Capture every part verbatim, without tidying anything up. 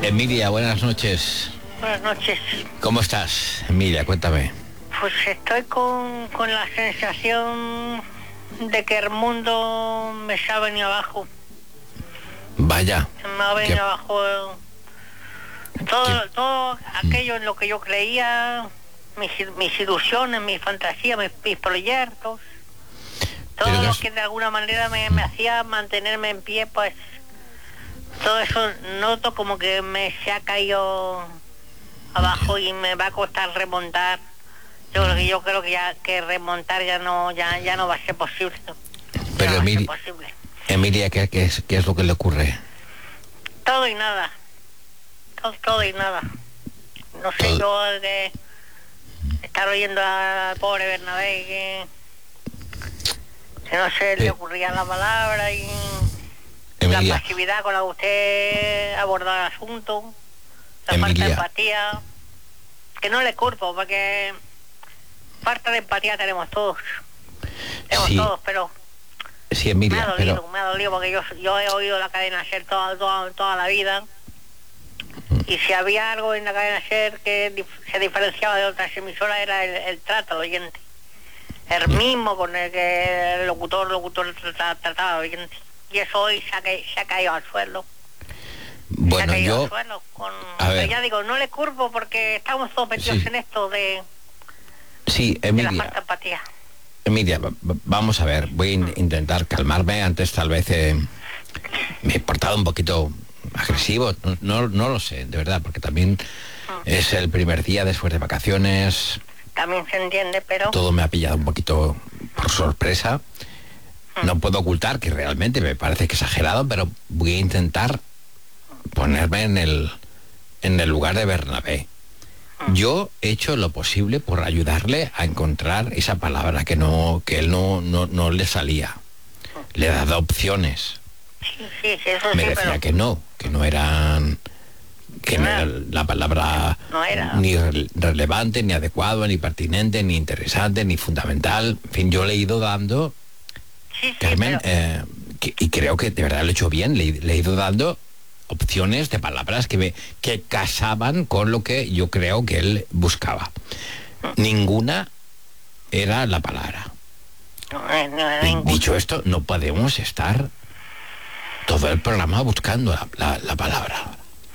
Emilia, buenas noches. Buenas noches. ¿Cómo estás, Emilia? Cuéntame. Pues estoy con, con la sensación de que el mundo me se ha venido abajo. Vaya. Se me ha venido ¿Qué? abajo eh, todo, todo aquello en lo que yo creía, mis, mis ilusiones, mis fantasías, mis, mis proyectos, todo Pero lo has- que de alguna manera me, me hacía mantenerme en pie, pues todo eso noto como que me se ha caído abajo y me va a costar remontar. Yo creo que yo creo que ya que remontar ya no ya ya no va a ser posible. Ya Pero no va a ser Emili- posible. Emilia, ¿qué, qué es, ¿qué es lo que le ocurre? Todo y nada. Todo, todo y nada. No sé, Todo. yo de estar oyendo al pobre Bernabé que, que no se le Eh. ocurría la palabra y la Emilia, pasividad con la que usted abordó el asunto, la falta Emilia. de empatía, que no le culpo porque falta de empatía tenemos todos. Tenemos Sí. todos, pero sí, me ha Emilia, dolido, pero me ha dolido porque yo, yo he oído la cadena SER toda, toda, toda la vida. Y si había algo en la cadena SER que dif- se diferenciaba de otras emisoras era el, el trato al oyente. El mismo con el que el locutor, locutor trataba, trataba al oyente. Y eso hoy se ha, ca- se ha caído al suelo. se ha bueno, caído yo... al suelo. Con... a ver. Pero ya digo, no le curvo porque estamos todos metidos Sí. en esto de, Sí, de la falta Emilia, de empatía. Emilia, va- va- vamos a ver, voy a in- intentar calmarme. Antes tal vez eh, me he portado un poquito agresivo, no, no, no lo sé, de verdad, porque también es el primer día después de vacaciones, También se entiende, pero... todo me ha pillado un poquito por sorpresa. No puedo ocultar que realmente me parece que exagerado, pero voy a intentar ponerme en el, en el lugar de Bernabé. Yo he hecho lo posible por ayudarle a encontrar esa palabra que no que él no, no, no le salía. Le he dado opciones. Sí, sí, sí, eso Me sí, decía pero... que no, que no eran que no era la palabra No era. ni re- relevante, ni adecuada, ni pertinente, ni interesante, ni fundamental. En fin, yo le he ido dando, Sí, sí, Carmen, pero... eh, que- y creo que de verdad lo he hecho bien, le, le he ido dando opciones de palabras que, me, que casaban con lo que yo creo que él buscaba. Ninguna era la palabra. No, no, no, Y ningún- dicho esto, no podemos estar todo el programa buscando la, la- la palabra.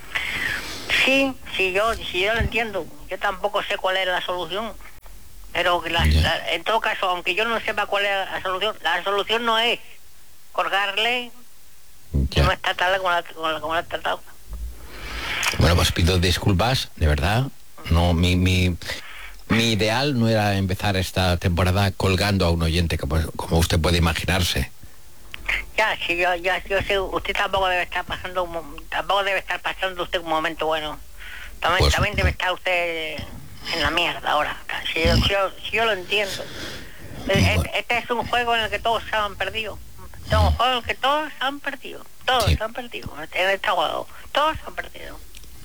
Sí, sí, yo, sí, yo lo entiendo. Yo tampoco sé cuál es la solución. Pero que la- Ya. la- en todo caso, aunque yo no sepa cuál es la solución, la solución no es colgarle, Ya. no es tratarle como la, como la, como la he tratado. Bueno, pues pido disculpas, de verdad. No, mi, mi, mi ideal no era empezar esta temporada colgando a un oyente, como, como usted puede imaginarse. Ya, sí, yo, ya, yo sé, usted tampoco debe estar pasando, un mo- tampoco debe estar pasando usted un momento bueno. También, Pues- también debe estar usted en la mierda ahora. Si yo, si yo, si yo lo entiendo. Este, este es un juego en el que todos se han perdido. Este es un juego en el que todos se han perdido. Todos Sí. se han perdido en este juego. Todos se han perdido.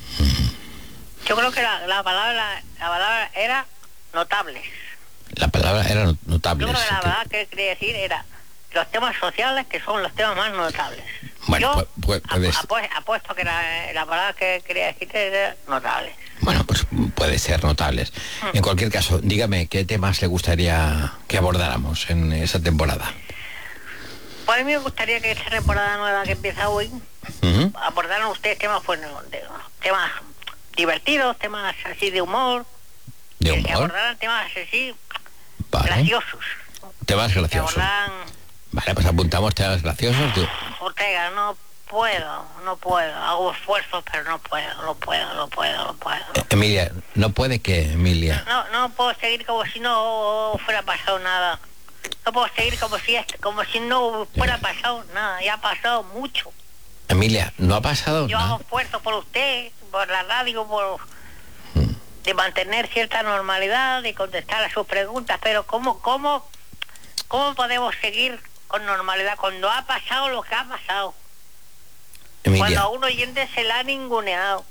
Yo creo que la, la palabra la palabra era notables. La palabra era not- notable. Yo creo que la sí, verdad que quería decir era los temas sociales que son los temas más notables. Bueno, Yo pu- pu- puedes- apu- apu- apuesto que la, la palabra que quería decir era notables. Bueno, pues puede ser notables. En cualquier caso, dígame, ¿qué temas le gustaría que abordáramos en esa temporada? Pues a mí me gustaría que esta temporada nueva que empieza hoy Ujú. abordaran ustedes temas, bueno, de, temas divertidos, temas así de humor, ¿De que- que humor? abordaran temas así Vale. graciosos, Temas que graciosos. abordaran... Vale, pues apuntamos temas graciosos. de- Ortega, no puedo, no puedo, hago esfuerzos, pero no puedo, no puedo, no puedo, no puedo. Emilia, ¿no puede que, Emilia? No, no puedo seguir como si no fuera pasado nada. No puedo seguir como si est- como si no fuera pasado nada. Ya ha pasado mucho. Emilia, ¿no ha pasado Yo nada? hago esfuerzos por usted, por la radio, por de mantener cierta normalidad, de contestar a sus preguntas, pero ¿cómo, cómo, cómo podemos seguir con normalidad cuando ha pasado lo que ha pasado? Cuando Emilia, a un oyente se le ha ninguneado.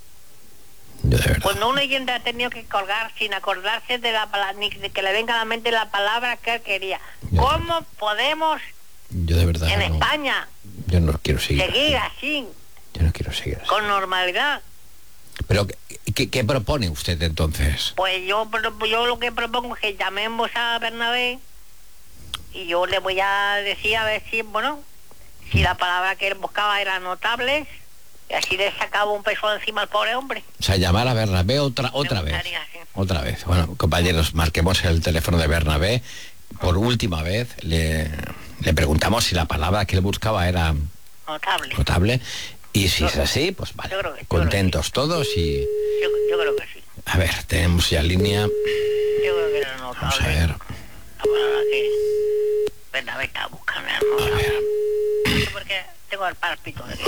yo de verdad. Cuando un oyente ha tenido que colgar sin acordarse de la palabra, ni de que le venga a la mente la palabra que él quería. Ya. ¿Cómo podemos Yo de verdad en no, España yo no quiero seguir. seguir así? Ya. Yo no quiero seguir así. Con normalidad. Pero, ¿qué, qué propone usted entonces? Pues yo, yo lo que propongo es que llamemos a Bernabé y yo le voy a decir a ver si, bueno, si la palabra que él buscaba era notables, y así le sacaba un peso encima al pobre hombre. O sea, llamar a Bernabé otra, otra vez. Sí. Otra vez. Bueno, compañeros, marquemos el teléfono de Bernabé. Por última vez le, le preguntamos si la palabra que él buscaba era notable. notable. Y si es así, pues vale. Que, contentos sí. todos y... Yo, yo creo que sí. A ver, tenemos ya línea. Yo creo que era notable. Vamos a ver. La palabra que Bernabé está buscando era notable. A ver. Porque tengo el pálpito de que...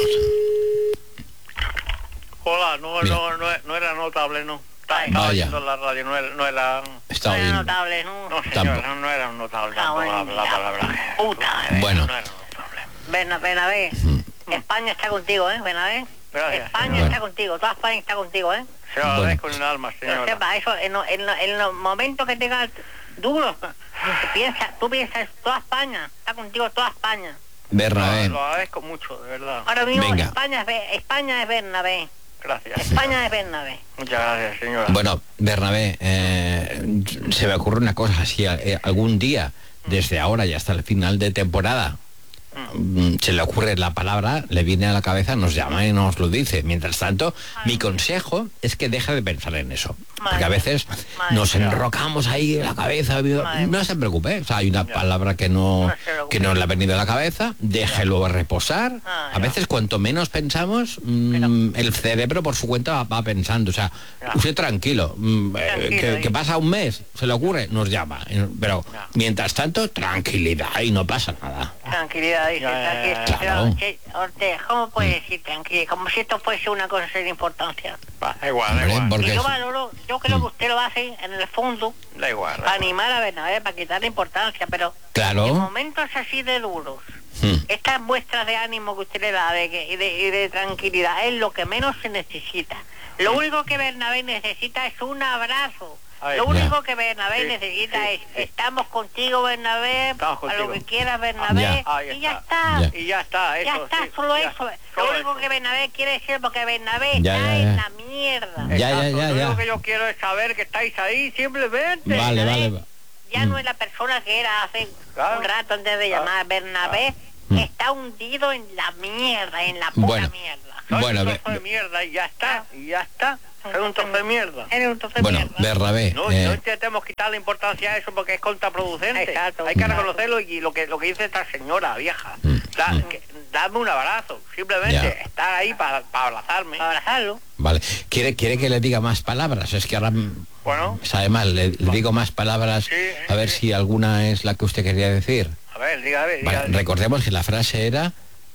Hola, no, no, no, no era notable, no. Estaba Vaya. oyendo la radio, no era... No era, Está no era bien. notable, ¿no? no, señora, no era notable Ah, tampoco bueno, la, la palabra. Puta, Bueno. No era notable. Bernabé, Bernabé. España está contigo, ¿eh, Bernabé? Gracias. España Bueno. está contigo, toda España está contigo, ¿eh? Se lo agradezco en el alma, Pero señora. sepa, eso, en, lo- en, lo- en los momentos que tengas duros, tú piensas, tú piensas, toda España, está contigo toda España. Bernabé. Lo, lo agradezco mucho, de verdad. Ahora mismo Venga. España es, Be- España es Bernabé, Gracias. España es Bernabé. Muchas gracias, señora. Bueno, Bernabé, eh, se me ocurre una cosa, si eh, algún día, desde ahora y hasta el final de temporada, mm, se le ocurre la palabra, le viene a la cabeza, nos llama y nos lo dice. Mientras tanto, mi consejo es que deje de pensar en eso. Porque a veces Madre nos mía. enrocamos ahí en la cabeza. Madre No se preocupe, o sea, hay una palabra que no, No se preocupe. que no le ha venido a la cabeza, déjelo reposar. Ah, A veces cuanto menos pensamos, mm, el cerebro por su cuenta va, va pensando. O sea, Ya. usted tranquilo, mm, eh, Tranquilo, que, ¿eh? que pasa un mes, se le ocurre, nos llama. Pero Ya. mientras tanto, tranquilidad y no pasa nada. Tranquilidad, dice, Ya, ya, tranquilidad. ya, claro. Pero, che, Ortega, ¿cómo puede decir tranquilidad? Como si esto fuese una cosa sin importancia. Va, da igual, da Hombre, igual. porque Y yo es- valoro, yo creo que usted lo hace en el fondo Da igual. da para igual. animar a Bernabé, para quitarle importancia, pero Claro. en momentos así de duros, Mm. estas muestras de ánimo que usted le da de que, y, de, y de tranquilidad es lo que menos se necesita. Lo único que Bernabé necesita es un abrazo. Ay, Lo ya. único que Bernabé Sí, necesita sí, es, sí. estamos contigo, Bernabé, Estamos a lo contigo. que quieras, Bernabé, Ya. Ahí y ya está. está. Ya. Y ya está, eso. Ya está, sí, solo ya, eso. solo Lo único eso. que Bernabé quiere decir, porque Bernabé Ya, está ya, en ya. la mierda. Ya, ya, Exacto, ya, Lo ya. único que yo quiero es saber que estáis ahí, simplemente. Vale, Bernabé vale. ya Mm. no es la persona que era hace Claro. un rato antes de Claro. llamar. Bernabé Mm. está hundido en la mierda, en la puta Bueno. mierda. Soy Bueno, un ve- trozo de mierda y ya está, y ya está. Soy un trozo de mierda. Eres un trozo de Bueno, mierda. Bernabé, No, eh, no intentemos quitarle importancia a eso porque es contraproducente. Exacto. Hay que Exacto. reconocerlo y lo que lo que dice esta señora vieja. Mm, Da- mm. que- dame un abrazo, simplemente Ya. estar ahí para abrazarme. Para abrazarlo. vale. ¿Quiere, ¿Quiere que le diga más palabras? Es que ahora mm, Bueno, sabe mal, le, le digo más palabras, Sí, a ver sí. si alguna es la que usted quería decir. a ver, dígame, Vale, dígame. recordemos que la frase era: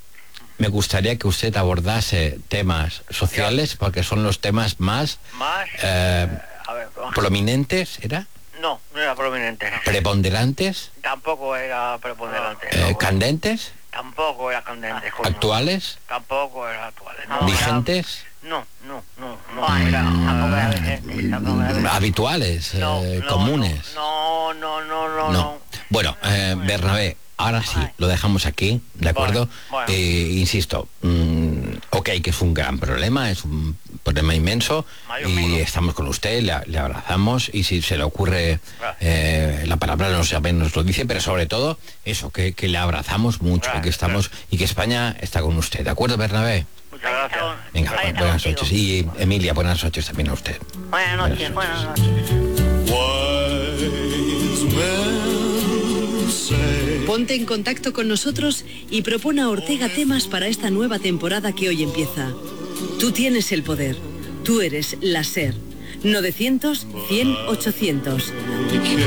me gustaría que usted abordase temas sociales porque son los temas más Más. eh, a ver, vamos. prominentes, ¿era? No, no era prominente. Preponderantes, Tampoco era preponderante. eh, no. candentes, Tampoco era candente. coño. actuales, Tampoco era actual. No, vigentes, No, no, no, no. Ay, era- tampoco era vigente, tampoco era vigente. habituales, eh, no, no, comunes. No, no, no, no, No. no. Bueno, eh, Bernabé, ahora sí, Ay. lo dejamos aquí, ¿de acuerdo? Bueno, bueno. Eh, insisto, mm, ok, que es un gran problema, es un problema inmenso Mayor y mundo. estamos con usted, le, le abrazamos y si se le ocurre Gracias. eh, la palabra nos, nos lo dice, pero sobre todo eso, que, que le abrazamos mucho, Gracias, que estamos y que España está con usted, ¿de acuerdo, Bernabé? Muchas gracias. Venga, Ahí está buenas contigo. noches. Y Emilia, buenas noches también a usted. Buenas noches, buenas noches. Ponte en contacto con nosotros y propone a Ortega temas para esta nueva temporada que hoy empieza. Tú tienes el poder. Tú eres la SER. novecientos, cien, ochocientos.